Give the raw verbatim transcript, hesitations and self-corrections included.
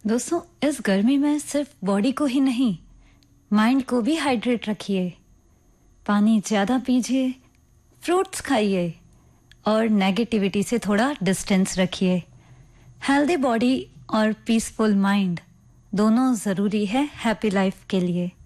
दोस्तों, इस गर्मी में सिर्फ बॉडी को ही नहीं, माइंड को भी हाइड्रेट रखिए। पानी ज़्यादा पीजिए, फ्रूट्स खाइए और नेगेटिविटी से थोड़ा डिस्टेंस रखिए। हेल्दी बॉडी और पीसफुल माइंड दोनों ज़रूरी है हैप्पी लाइफ के लिए।